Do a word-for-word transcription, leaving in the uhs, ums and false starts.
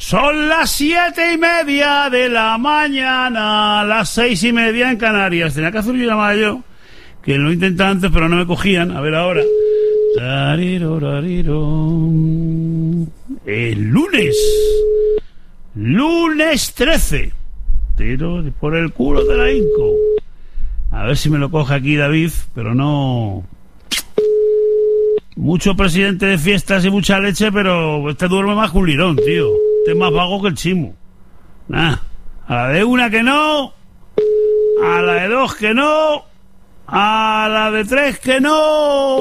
Son las siete y media de la mañana, las seis y media en Canarias. Tenía que hacer una llamada yo, que lo intenté antes, pero no me cogían. A ver ahora. El lunes. Lunes trece. Tiro por el culo de la Inco. A ver si me lo coge aquí David, pero no... Mucho presidente de fiestas y mucha leche, pero este duerme más que un lirón, tío. Este es más vago que el chimo. Nah. A la de una que no. A la de dos que no. A la de tres que no.